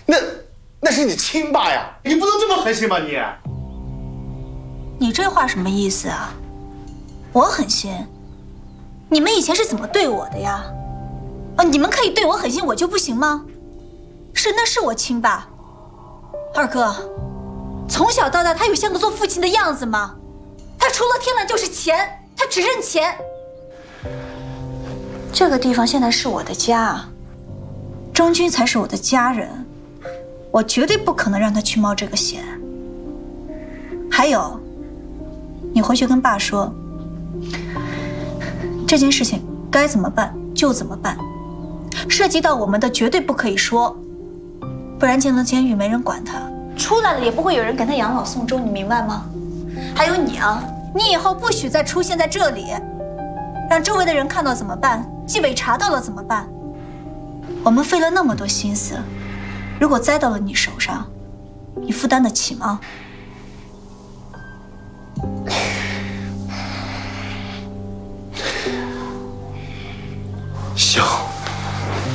那是你亲爸呀，你不能这么狠心吧你？ 你这话什么意思啊？我狠心？你们以前是怎么对我的呀？你们可以对我狠心，我就不行吗？那是我亲爸。二哥，从小到大他有像个做父亲的样子吗？他除了天了就是钱，他只认钱。这个地方现在是我的家，钟军才是我的家人，我绝对不可能让他去冒这个险。还有，你回去跟爸说，这件事情该怎么办就怎么办，涉及到我们的绝对不可以说，不然进了监狱没人管他，出来了也不会有人给他养老送终，你明白吗？还有你啊，你以后不许再出现在这里，让周围的人看到怎么办？纪委查到了怎么办？我们费了那么多心思，如果栽到了你手上，你负担得起吗？ 行。